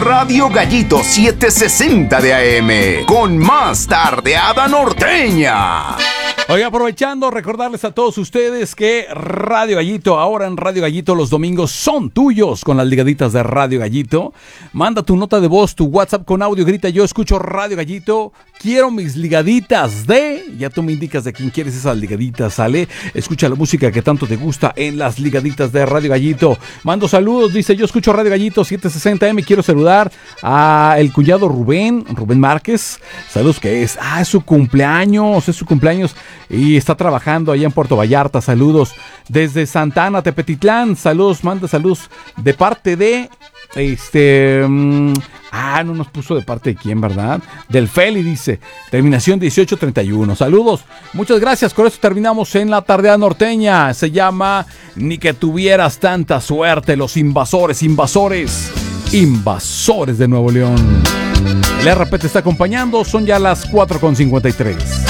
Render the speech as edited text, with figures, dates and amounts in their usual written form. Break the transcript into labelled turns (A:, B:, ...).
A: Radio Gallito 760 de AM, con más tardeada norteña.
B: Hoy aprovechando, recordarles a todos ustedes que Radio Gallito, ahora en Radio Gallito los domingos son tuyos con las ligaditas de Radio Gallito. Manda tu nota de voz, tu WhatsApp con audio, grita yo escucho Radio Gallito, quiero mis ligaditas de... Ya tú me indicas de quién quieres esas ligaditas, sale. Escucha la música que tanto te gusta en las ligaditas de Radio Gallito. Mando saludos, dice yo escucho Radio Gallito 760M, quiero saludar a el cuñado Rubén Márquez. Saludos, que es su cumpleaños, y está trabajando allá en Puerto Vallarta. Saludos desde Santa Ana, Tepetitlán. Saludos, manda saludos de parte de no nos puso de parte de quién, ¿verdad? Del Feli, dice, terminación 1831. Saludos, muchas gracias. Con esto terminamos en la tardeada norteña. Se llama Ni que tuvieras tanta suerte. Los invasores de Nuevo León. El RP te está acompañando. Son ya las 4:53.